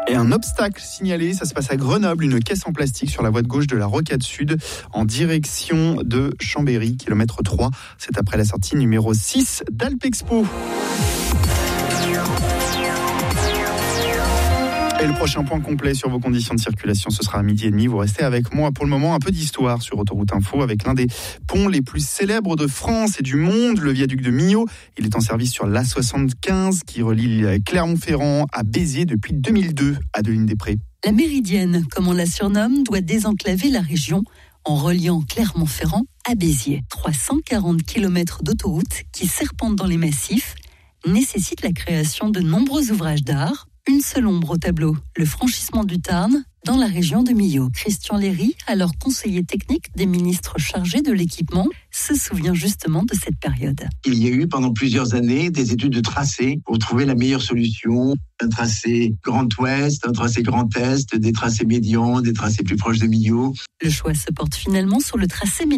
Et un obstacle signalé, ça se passe à Grenoble, une caisse en plastique sur la voie de gauche de la Rocade Sud en direction de Chambéry, kilomètre 3. C'est après la sortie numéro 6 d'Alpexpo. Et le prochain point complet sur vos conditions de circulation, ce sera à 12h30. Vous restez avec moi. Pour le moment, un peu d'histoire sur Autoroute Info avec l'un des ponts les plus célèbres de France et du monde, le viaduc de Millau. Il est en service sur l'A75 qui relie Clermont-Ferrand à Béziers depuis 2002, Adeline Després. La Méridienne, comme on la surnomme, doit désenclaver la région en reliant Clermont-Ferrand à Béziers. 340 km d'autoroute qui serpentent dans les massifs nécessitent la création de nombreux ouvrages d'art. Une seule ombre au tableau, le franchissement du Tarn dans la région de Millau. Christian Léry, alors conseiller technique des ministres chargés de l'équipement, se souvient justement de cette période. Il y a eu pendant plusieurs années des études de tracé pour trouver la meilleure solution. Un tracé Grand Ouest, un tracé Grand Est, des tracés médians, des tracés plus proches de Millau. Le choix se porte finalement sur le tracé médian.